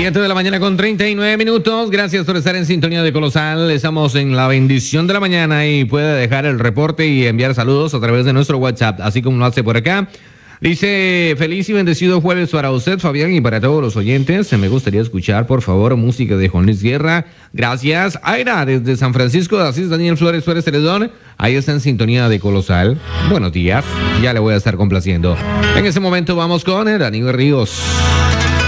7 de la mañana con 39 minutos. Gracias por estar en sintonía de Colosal. Estamos en la bendición de la mañana y puede dejar el reporte y enviar saludos a través de nuestro WhatsApp, así como lo hace por acá. Dice, feliz y bendecido jueves para usted, Fabián, y para todos los oyentes. Me gustaría escuchar, por favor, música de Juan Luis Guerra. Gracias. Aira, desde San Francisco de Asís, Daniel Flores Celedón. Ahí está en sintonía de Colosal. Buenos días. Ya le voy a estar complaciendo. En ese momento vamos con Daniel Ríos.